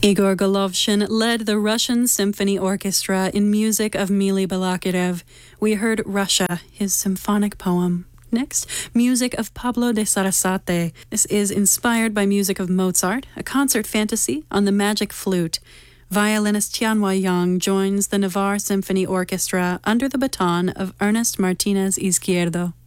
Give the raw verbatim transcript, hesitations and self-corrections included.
Igor Golovshin led the Russian Symphony Orchestra in music of Mili Balakirev. We heard Russia, his symphonic poem. Next, music of Pablo de Sarasate. This is inspired by music of Mozart, a concert fantasy on the magic flute. Violinist Tianhua Yang joins the Navarre Symphony Orchestra under the baton of Ernest Martinez Izquierdo.